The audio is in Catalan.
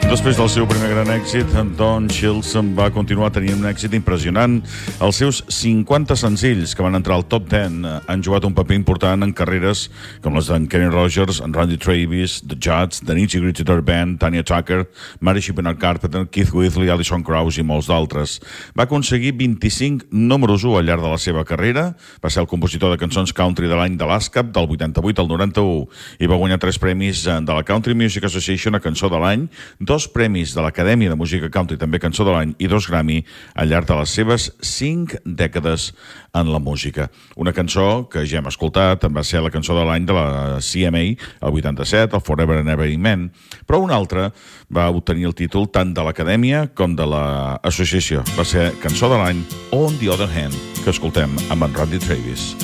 Després del seu primer gran èxit, Don Shields va continuar tenint un èxit impressionant. Els seus 50 senzills que van entrar al top 10 han jugat un paper important en carreres com les d'en Kenny Rogers, en Randy Travis, The Judds, The Nitty-Gritty Dirt Band, Tanya Tucker, Mary Bernard Carpenter, Keith Whitley, Alison Krauss i molts d'altres. Va aconseguir 25 números 1 al llarg de la seva carrera, va ser el compositor de cançons country de l'any de l'ASCAP, del 88 al 91, i va guanyar 3 premis de la Country Music Association a Cançó de l'any, 2 premis de l'Acadèmia de Música Country, també Cançó de l'any, i 2 Grammy al llarg de les seves 5 dècades en la música. Una cançó que ja hem escoltat va ser la cançó de l'any de la CMA, el 87, el Forever and Ever Amen, però una altra va obtenir el títol tant de l'Acadèmia com de l'associació. Va ser Cançó de l'any On the Other Hand, que escoltem amb en Randy Travis.